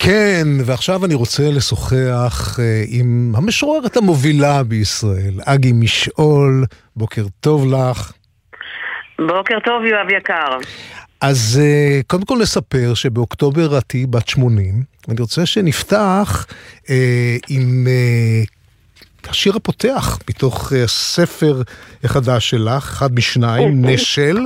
כן, ועכשיו אני רוצה לשוחח עם המשוררת המובילה בישראל, אגי משעול. בוקר טוב לך. בוקר טוב, יואב יקר. אז קודם כל נספר שבאוקטובר עתי בת 80, ואני רוצה שנפתח עם השיר הפותח מתוך הספר החדש שלך, אחד משניים, נשל,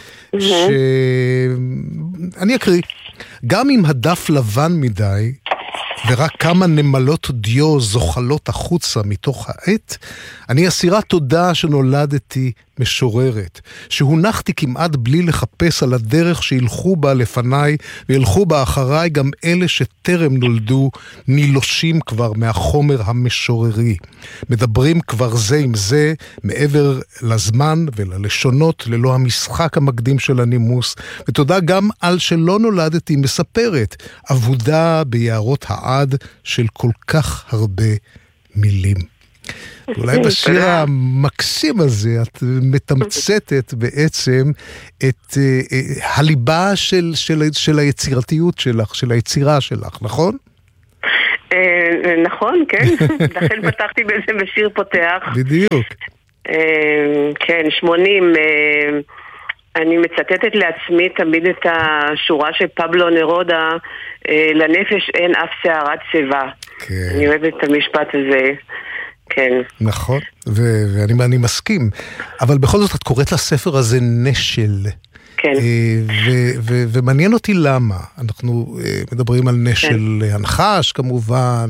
שאני אקריא. גם אם הדף לבן מדי, ורק כמה נמלות דיו זוחלות החוצה מתוך העט, אני אסירה תודה שנולדתי משוררת, שהונחתי כמעט בלי לחפש על הדרך שילכו בה לפניי, וילכו בה אחריי גם אלה שטרם נולדו, נילושים כבר מהחומר המשוררי. מדברים כבר זה עם זה, מעבר לזמן וללשונות, ללא המשחק המקדים של הנימוס, ותודה גם על שלא נולדתי מספרת, עבודה ביערות העד של כל כך הרבה מילים. אולי בשיר המקסים הזה את מתמצתת בעצם את הליבה של היצירתיות שלך, של היצירה שלך, נכון? נכון, כן. לכן פתחתי בזה בשיר פותח. בדיוק. כן, 80. אני מצטטת לעצמי תמיד את השורה של פבלו נרודה, לנפש אין אף שערת צבע. אני אוהבת את המשפט הזה. כן. נכון, ואני מסכים. אבל בכל זאת את קוראת לספר הזה נשל. כן. ומעניין אותי למה. אנחנו מדברים על נשל הנחש כמובן,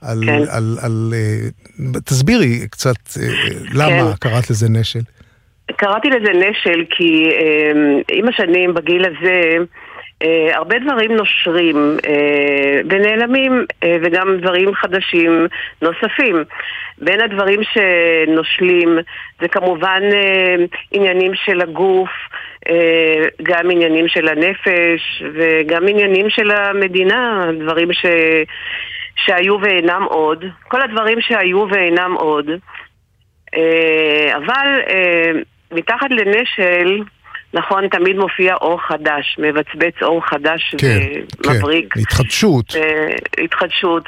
תסבירי קצת למה קראת לזה נשל. קראתי לזה נשל כי עם השנים בגיל הזה הרבה דברים נושרים ונעלמים, וגם דברים חדשים נוספים. בין הדברים שנושלים זה כמובן עניינים של הגוף, גם עניינים של הנפש וגם עניינים של המדינה, דברים שהיו ואינם עוד, כל הדברים שהיו ואינם עוד. אבל מתחת לנשל, נכון, תמיד מופיע אור חדש, מבצבץ אור חדש ומבריק. כן, התחדשות. התחדשות,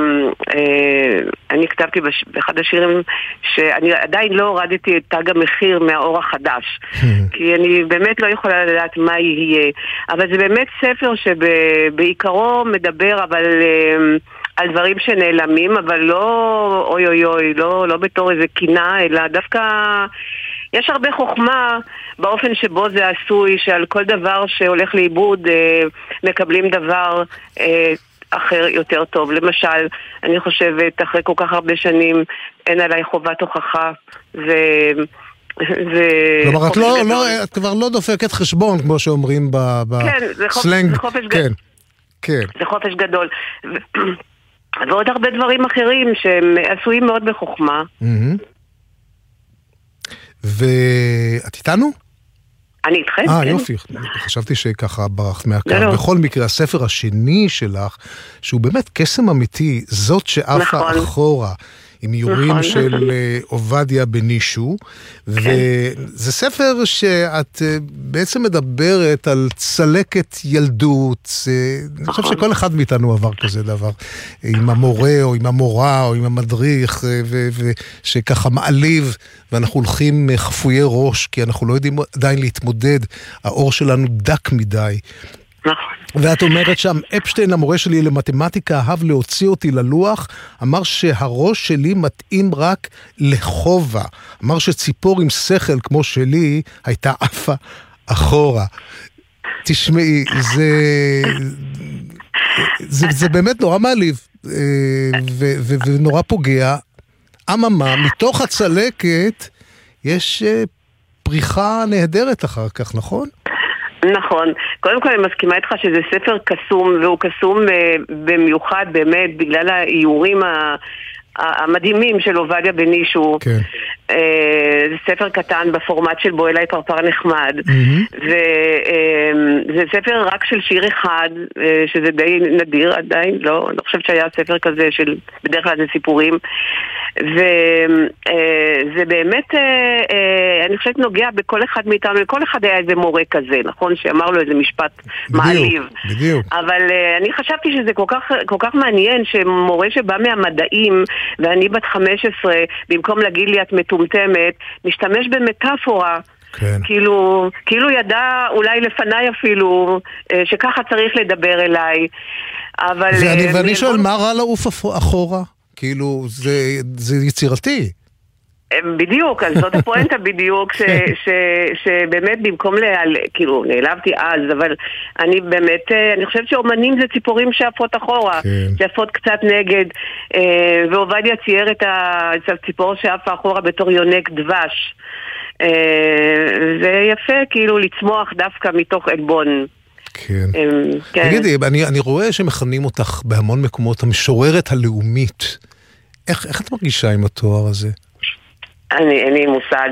ואני כתבתי באחד השירים שאני עדיין לא הורדתי את תג המחיר מהאור החדש, כי אני באמת לא יכולה לדעת מה יהיה. אבל זה באמת ספר שבעיקרו מדבר על דברים שנעלמים, אבל לא אוי אוי אוי, לא בתור איזה קינה, אלא דווקא יש הרבה חוכמה באופן שבו זה עשוי, שעל כל דבר שהולך לאיבוד מקבלים דבר אחר יותר טוב. למשל, אני חושבת, אחרי כל כך הרבה שנים אין עליי חובת הוכחה, כלומר, את כבר לא דופקת חשבון, כמו שאומרים בסלנג. כן, זה חופש גדול. ועוד הרבה דברים אחרים שהם עשויים מאוד בחוכמה. ואת איתנו? אני איתכם, כן. יופי, חשבתי שככה ברחת מהקו. בכל מקרה, הספר השני שלך, שהוא באמת קסם אמיתי, זאת שעפה אחורה, עם איורים של עובדיה בנישו, וזה ספר שאת בעצם מדברת על צלקת ילדות. אני חושב שכל אחד מאיתנו עבר כזה דבר, עם המורה או עם המורה או עם המדריך, שככה מעליב, ואנחנו הולכים חפויי ראש, כי אנחנו לא יודעים עדיין להתמודד, האור שלנו דק מדי. ואת אומרת שם, אפשטיין המורה שלי למתמטיקה אהב להוציא אותי ללוח, אמר שהראש שלי מתאים רק לחובה, אמר שציפור עם שכל כמו שלי הייתה עפה אחורה. תשמעי, זה באמת נורא מעליב ונורא פוגע. אממה, מתוך הצלקת יש פריחה נהדרת אחר כך, נכון? נכון. קודם כל אני מסכימה איתך שזה ספר קסום, והוא קסום במיוחד באמת בגלל האיורים המדהימים של עובדיה בנישו. כן. זה ספר קטן בפורמט של בוא אליי פרפר נחמד, וזה ספר רק של שיר אחד, שזה די נדיר עדיין, לא חושבת שהיה ספר כזה של בדרך כלל זה סיפורים, וזה באמת, אני חושבת נוגע בכל אחד מאיתנו, לכל אחד היה איזה מורה כזה, נכון? שאמר לו איזה משפט מעליב. בדיוק. אבל אני חשבתי שזה כל כך מעניין שמורה שבא מהמדעים, ואני בת 15, במקום להגיד לי את מטומטמת, משתמש במטאפורה, כן. כאילו ידע אולי לפניי אפילו, שככה צריך לדבר אליי. אבל ואני שואל, מה רע לעוף אחורה? כאילו, זה יצירתי. בדיוק, אז זאת הפואנטה בדיוק, שבאמת במקום כאילו נעלבתי אז, אבל אני באמת, אני חושבת שאומנים זה ציפורים שעפות אחורה, שעפות קצת נגד, ועובדיה צייר את הציפור שעפה אחורה בתור יונק דבש. זה יפה כאילו לצמוח דווקא מתוך עלבון. כן. תגידי, אני רואה שמכנים אותך בהמון מקומות המשוררת הלאומית. איך את מרגישה עם התואר הזה? אין לי מושג,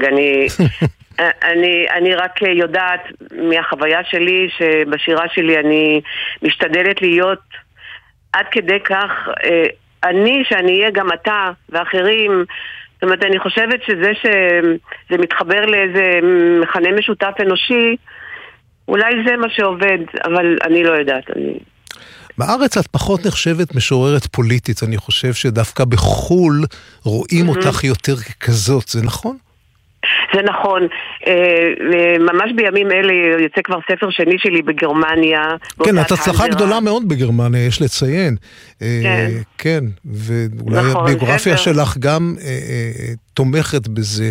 אני רק יודעת מהחוויה שלי שבשירה שלי אני משתדלת להיות עד כדי כך, שאני אהיה גם אתה ואחרים. זאת אומרת, אני חושבת שזה מתחבר לאיזה מכנה משותף אנושי, אולי זה מה שעובד, אבל אני לא יודעת. בארץ את פחות נחשבת משוררת פוליטית, אני חושב שדווקא בחול רואים אותך יותר ככזאת, זה נכון? זה נכון, ממש בימים אלה יוצא כבר ספר שני שלי בגרמניה. כן, את הצלחה גדולה מאוד בגרמניה, יש לציין. כן, ואולי הביוגרפיה שלך גם תומכת בזה.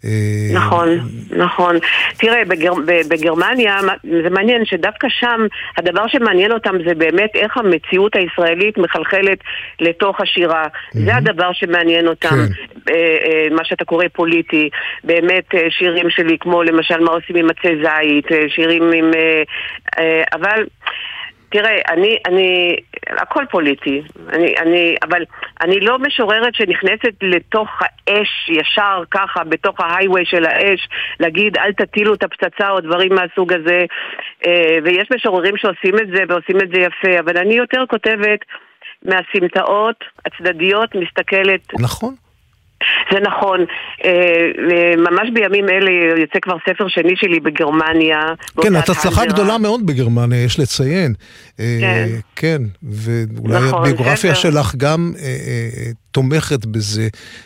נכון. תראה, בגרמניה זה מעניין שדווקא שם הדבר שמעניין אותם זה באמת איך המציאות הישראלית מחלחלת לתוך השירה. זה הדבר שמעניין אותם, מה שאתה קורא פוליטי. באמת שירים שלי כמו למשל מה עושים עם עצי זית, שירים עם... אבל... תראה, אני הכל פוליטי, אבל אני לא משוררת שנכנסת לתוך האש ישר ככה, בתוך ההייווי של האש, להגיד אל תטילו את הפצצה או דברים מהסוג הזה, ויש משוררים שעושים את זה ועושים את זה יפה, אבל אני יותר כותבת מהסמטאות הצדדיות, מסתכלת... נכון. זה נכון, ממש בימים אלה יוצא כבר ספר שני שלי בגרמניה. כן, את הצלחה גדולה מאוד בגרמניה, יש לציין. כן, ואולי הביוגרפיה שלך גם תומכת בזה.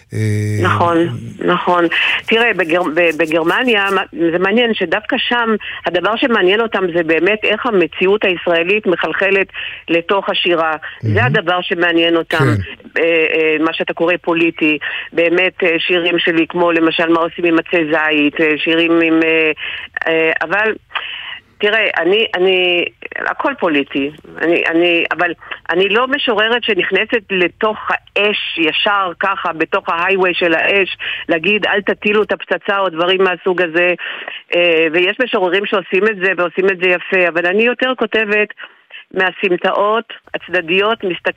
נכון. תראה, בגרמניה זה מעניין שדווקא שם הדבר שמעניין אותם זה באמת איך המציאות הישראלית מחלחלת לתוך השירה. זה הדבר שמעניין אותם, מה שאתה קורא פוליטי. באמת שירים שלי כמו למשל מה עושים עם עצי זית, שירים עם... אבל... תראה, אני הכל פוליטי, אבל אני לא משוררת שנכנסת לתוך האש ישר ככה, בתוך ההייווי של האש, להגיד אל תטילו את הפצצה או דברים מהסוג הזה, ויש משוררים שעושים את זה ועושים את זה יפה, אבל אני יותר כותבת מהסמטאות הצדדיות, מסתכלת